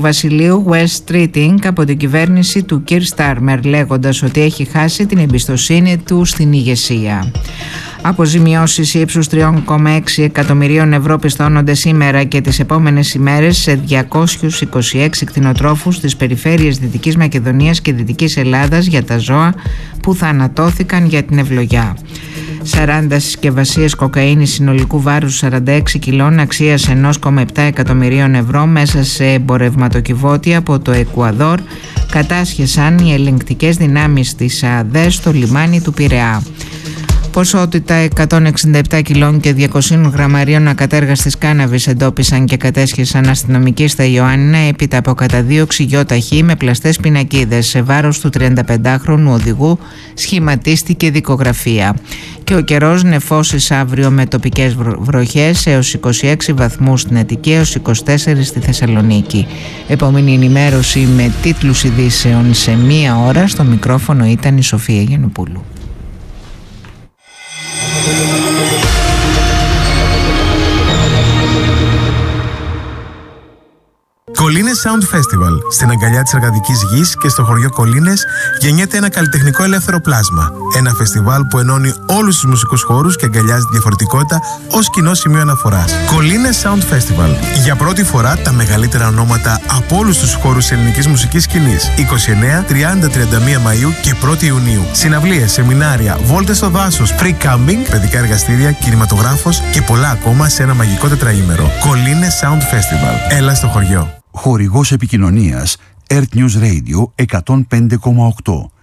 Βασιλείου West Streeting από την κυβέρνηση του Keir Starmer, λέγοντας ότι έχει χάσει την εμπιστοσύνη του στην ηγεσία. Αποζημιώσεις ύψους 3,6 εκατομμυρίων ευρώ πιστώνονται σήμερα και τις επόμενες ημέρες σε 226 κτηνοτρόφους στις περιφέρειες Δυτικής Μακεδονίας και Δυτικής Ελλάδας για τα ζώα που θανατώθηκαν για την ευλογιά. 40 συσκευασίες κοκαίνης συνολικού βάρους 46 κιλών αξίας 1,7 εκατομμυρίων ευρώ μέσα σε εμπορευματοκιβώτια από το Εκουαδόρ κατάσχεσαν οι ελεγκτικές δυνάμεις της ΑΔΕ στο λιμάνι του Πειραιά. Ποσότητα 167 κιλών και 200 γραμμαρίων ακατέργαστης κάναβης εντόπισαν και κατέσχεσαν αστυνομικοί στα Ιωάννινα έπειτα από καταδίωξη γιοταχή με πλαστές πινακίδες. Σε βάρος του 35χρονου οδηγού σχηματίστηκε δικογραφία. Και ο καιρός νεφώσεις αύριο με τοπικές βροχές έως 26 βαθμούς στην Αττική, έως 24 στη Θεσσαλονίκη. Επόμενη ενημέρωση με τίτλους ειδήσεων σε 1 ώρα. Στο μικρόφωνο ήταν η Σοφία Γιαννοπούλου. Κολλήνες Sound Festival. Στην αγκαλιά της εργατικής γης και στο χωριό Κολλήνες γεννιέται ένα καλλιτεχνικό ελεύθερο πλάσμα. Ένα φεστιβάλ που ενώνει όλους τους μουσικούς χώρους και αγκαλιάζει τη διαφορετικότητα ως κοινό σημείο αναφοράς. Κολλήνες Sound Festival. Για πρώτη φορά τα μεγαλύτερα ονόματα από όλους τους χώρους της ελληνικής μουσικής σκηνής. 29, 30, 31 Μαΐου και 1η Ιουνίου. Συναυλίες, σεμινάρια, βόλτες στο δάσος, free camping, παιδικά εργαστήρια, κινηματογράφος και πολλά ακόμα σε ένα μαγικό τετραήμερο. Κολλήνες Sound Festival. Έλα στο χωριό. Χορηγός επικοινωνίας Earth News Radio 105,8.